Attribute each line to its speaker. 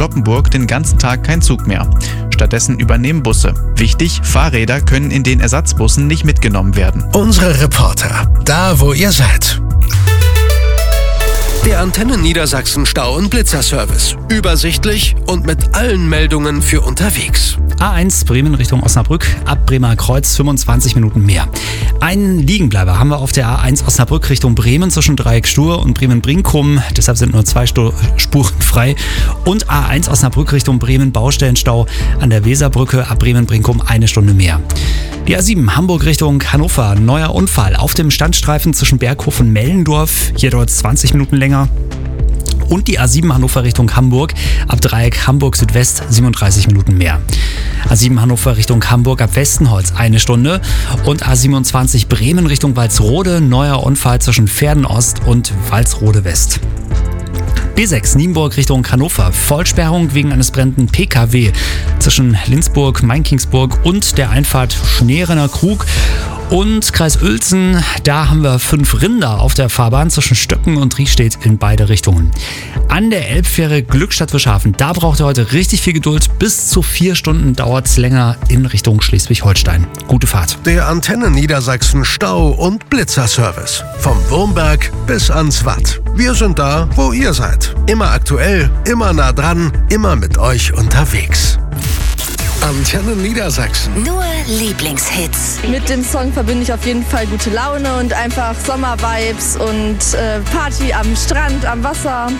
Speaker 1: Cloppenburg den ganzen Tag kein Zug mehr. Stattdessen übernehmen Busse. Wichtig, Fahrräder können in den Ersatzbussen nicht mitgenommen werden.
Speaker 2: Unsere Reporter, da wo ihr seid. Der Antenne Niedersachsen Stau- und Blitzerservice. Übersichtlich und mit allen Meldungen für unterwegs.
Speaker 3: A1 Bremen Richtung Osnabrück, ab Bremer Kreuz 25 Minuten mehr. Einen Liegenbleiber haben wir auf der A1 Osnabrück Richtung Bremen zwischen Dreieck Stur und Bremen-Brinkum. Deshalb sind nur 2 Spuren frei. Und A1 Osnabrück Richtung Bremen Baustellenstau an der Weserbrücke, ab Bremen-Brinkum 1 Stunde mehr. Die A7 Hamburg Richtung Hannover, neuer Unfall auf dem Standstreifen zwischen Berghof und Mellendorf, hier dort 20 Minuten länger. Und die A7 Hannover Richtung Hamburg, ab Dreieck Hamburg Südwest 37 Minuten mehr. A7 Hannover Richtung Hamburg ab Westenholz 1 Stunde und A27 Bremen Richtung Walsrode, neuer Unfall zwischen Verden Ost und Walsrode West. B6 Nienburg Richtung Hannover, Vollsperrung wegen eines brennenden PKW zwischen Lindsburg, Mainkingsburg und der Einfahrt Schneerener Krug. Und Kreis Uelzen, da haben wir 5 Rinder auf der Fahrbahn zwischen Stöcken und Riestedt in beide Richtungen. An der Elbfähre Glückstadt-Wischhafen, da braucht ihr heute richtig viel Geduld. Bis zu 4 Stunden dauert es länger in Richtung Schleswig-Holstein. Gute Fahrt.
Speaker 2: Der Antenne Niedersachsen Stau- und Blitzerservice. Vom Wurmberg bis ans Watt. Wir sind da, wo ihr seid. Immer aktuell, immer nah dran, immer mit euch unterwegs. Antenne Niedersachsen.
Speaker 4: Nur Lieblingshits.
Speaker 5: Mit dem Song verbinde ich auf jeden Fall gute Laune und einfach Sommer-Vibes und Party am Strand, am Wasser.